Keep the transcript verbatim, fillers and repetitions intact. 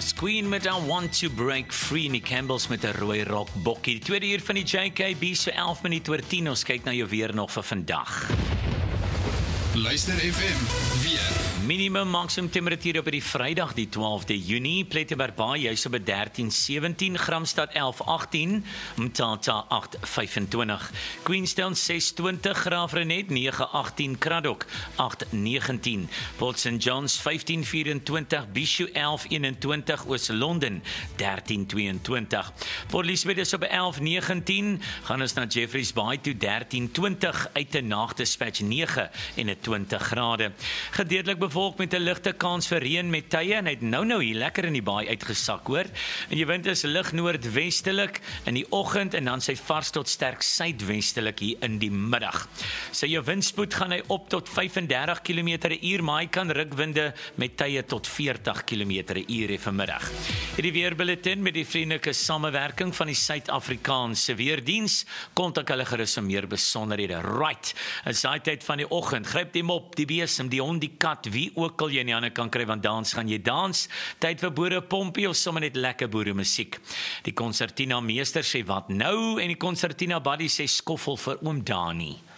was Queen met I Want to Break Free en die Campbells met 'n rooi rock bokkie. Die tweede uur van die J K B so elf minute oor tien. Ons kyk na jou weer nog vir vandag. Luister F M, weer. Minimum maksimum temperatuur op die Vrydag die twaalfde Junie, Plettenberg juis op dertien sewentien, Gramstad elf agtien, Mthatha agt vyfentwintig, Queenstown ses twintig, Graafrenet nege agtien, Kraddock agt negentien, Port Saint John's vyftien vyf-en-twintig, Bishu elf een-en-twintig, Oos-London dertien twee-en-twintig, Port Elizabeth is op elf negentien, gaan ons na Jeffreys Bay toe dertien twintig, uit 'n nagdispatch nege en-twintig grade. Gedeeltelik bevolk met 'n ligte kans vir reën met tye en hy het nou nou hier lekker in die baai uitgesak, hoor. En die wind is lig noordwestelik in die oggend en dan sy vars tot sterk suidwestelik hier in die middag. Sy jou windspoed gaan hy op tot vyf-en-dertig kilometer per uur, maar hy kan rukwinde met tye tot veertig kilometer per uur vanmiddag. Hierdie weerbulletin met die vriendelike samewerking van die Suid-Afrikaanse Weerdiens. Kontak hulle gerus vir meer besonderhede. Right, is daai tyd van die oggend. Gryp die mop, die besem, die hond, die kat, wie ook al jy in die hande kan kry, want dans gaan jy dans. Tyd vir boere pompie of sommer net lekker boere musiek. Die Concertina meester sê wat nou en die Concertina buddy sê skoffel vir oom Dani.